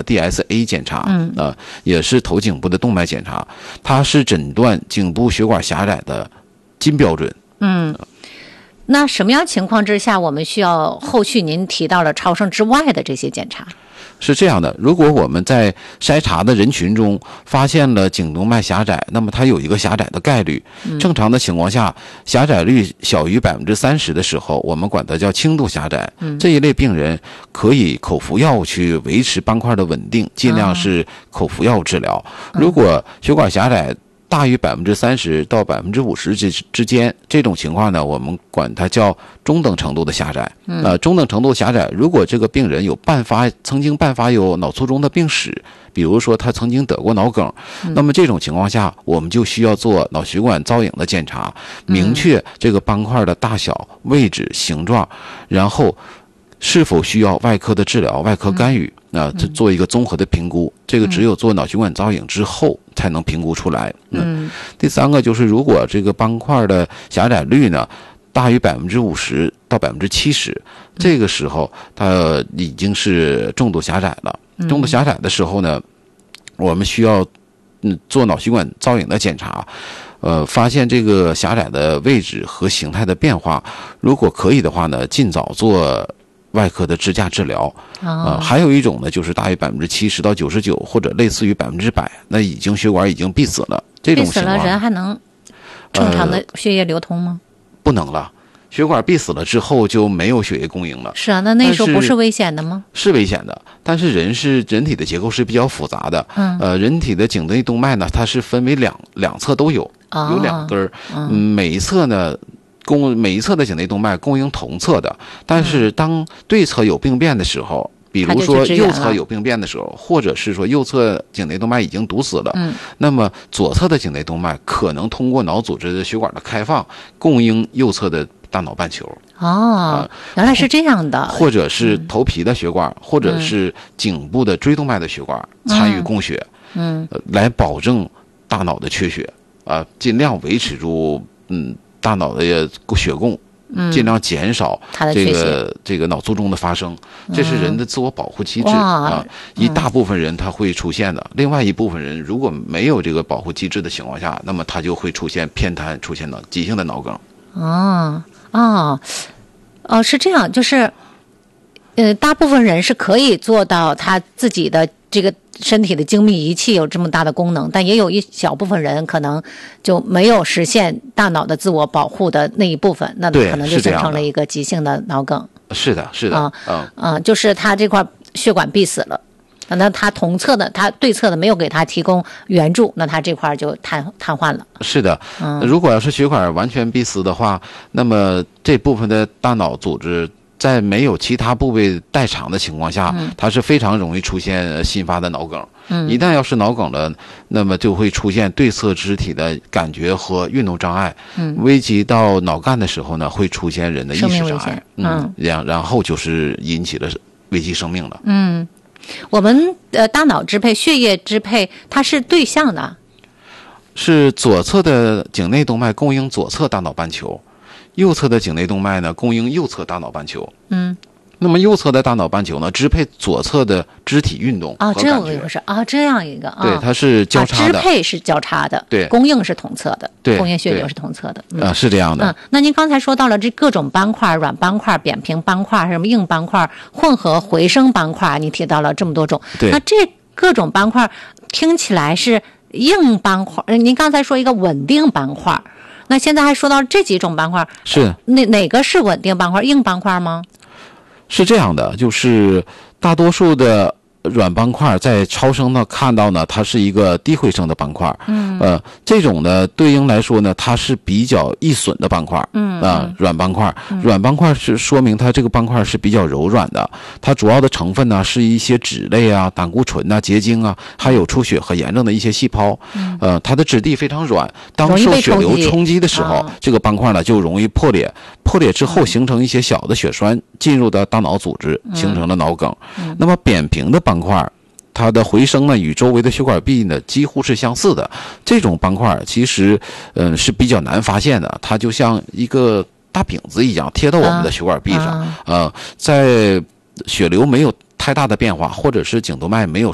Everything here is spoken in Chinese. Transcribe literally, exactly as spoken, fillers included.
D S A 检查， 嗯呃，也是头颈部的动脉检查，它是诊断颈部血管狭窄的金标准。 嗯，那什么样情况之下，我们需要后续您提到了超声之外的这些检查？ 是这样的，如果我们在筛查的人群中发现了颈动脉狭窄，那么它有一个狭窄的概率。正常的情况下，狭窄率小于百分之三十的时候，我们管它叫轻度狭窄。这一类病人可以口服药物去维持斑块的稳定，尽量是口服药物治疗。如果血管狭窄大于百分之三十到百分之五十之之间，这种情况呢，我们管它叫中等程度的狭窄。呃，中等程度狭窄，如果这个病人有伴发，曾经伴发有脑卒中的病史，比如说他曾经得过脑梗，那么这种情况下，我们就需要做脑血管造影的检查，明确这个斑块的大小、位置、形状，然后是否需要外科的治疗、外科干预啊、呃，做一个综合的评估。这个只有做脑血管造影之后才能评估出来。嗯，第三个就是，如果这个斑块的狭窄率呢大于百分之五十到百分之七十，这个时候它已经是重度狭窄了。重度狭窄的时候呢，我们需要嗯做脑血管造影的检查。呃，发现这个狭窄的位置和形态的变化，如果可以的话呢，尽早做外科的支架治疗。呃，还有一种呢，就是大于百分之七十到九十九，或者类似于百分之百，那已经血管已经闭死了。这种情况， 闭死了人还能正常的血液流通吗？ 呃、不能了。血管闭死了之后就没有血液供应了。 是啊，那那时候不是危险的吗？ 是危险的，但是人是人体的结构是比较复杂的。嗯，呃，人体的颈内动脉呢，它是分为两两侧都有，哦、有两根儿。嗯，每一侧呢供每一侧的颈内动脉供应同侧的，但是当对侧有病变的时候。比如说右侧有病变的时候，或者是说右侧颈内动脉已经堵死了，嗯，那么左侧的颈内动脉可能通过脑组织的血管的开放，供应右侧的大脑半球。 哦，呃、原来是这样的。 或者是头皮的血管，嗯、或者是颈部的椎动脉的血管、嗯、参与供血，嗯、呃，来保证大脑的缺血啊、呃，尽量维持住嗯大脑的血供。嗯，尽量减少这个这个脑卒中的发生，这是人的自我保护机制、嗯、啊。一大部分人他会出现的，另外一部分人如果没有这个保护机制的情况下，那么他就会出现偏瘫，出现脑急性的脑梗。 哦哦哦，是这样，就是呃，大部分人是可以做到他自己的这个身体的精密仪器有这么大的功能，但也有一小部分人可能就没有实现大脑的自我保护的那一部分，那可能就形成了一个急性的脑梗。 是的，是的， 啊，嗯啊，就是他这块血管闭死了，那他同侧的，他对侧的没有给他提供援助，那他这块就瘫瘫痪了。 是的，嗯，如果要是血管完全闭死的话，那么这部分的大脑组织在没有其他部位代偿的情况下，嗯、它是非常容易出现新发的脑梗。嗯，一旦要是脑梗了，那么就会出现对侧肢体的感觉和运动障碍。嗯，危及到脑干的时候呢，会出现人的意识障碍。嗯，然然后就是引起了危及生命了。 嗯，我们呃大脑支配、血液支配，它是对向的， 是左侧的颈内动脉供应左侧大脑半球。右侧的颈内动脉呢，供应右侧大脑半球。嗯，那么右侧的大脑半球呢，支配左侧的肢体运动和感觉。哦， 这样一回事啊，这样一个啊， 对，它是交叉的。 啊、支配是交叉的， 对， 供应是同侧的， 对， 供应血流是同侧的。 嗯、啊，是这样的。 嗯，那您刚才说到了这各种斑块，软斑块、扁平斑块、什么硬斑块、混合回声斑块，你提到了这么多种。 对， 那这各种斑块听起来是硬斑块，您刚才说一个稳定斑块。那现在还说到这几种斑块， 是哪哪个是稳定斑块、硬斑块吗？ 是这样的，就是大多数的软斑块在超声呢看到呢，它是一个低回声的斑块。嗯，呃，这种呢对应来说呢，它是比较易损的斑块。嗯啊、呃，软斑块，嗯、软斑块是说明它这个斑块是比较柔软的。它主要的成分呢是一些脂类啊、胆固醇啊、结晶啊，还有出血和炎症的一些细胞。嗯，呃，它的质地非常软，当受血流冲击的时候，这个斑块呢就容易破裂。破裂之后形成一些小的血栓，进入到大脑组织，形成了脑梗。嗯嗯、那么扁平的斑块，它的回声呢与周围的血管壁呢几乎是相似的。这种斑块其实嗯、呃、是比较难发现的，它就像一个大饼子一样贴到我们的血管壁上。啊、呃，在血流没有太大的变化，或者是颈动脉没有